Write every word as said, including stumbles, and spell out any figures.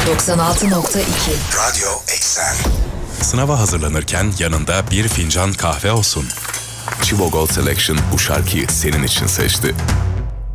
doksan altı nokta iki Radyo Eksen. Sınava hazırlanırken yanında bir fincan kahve olsun. Chivo Gold Selection bu şarkıyı senin için seçti.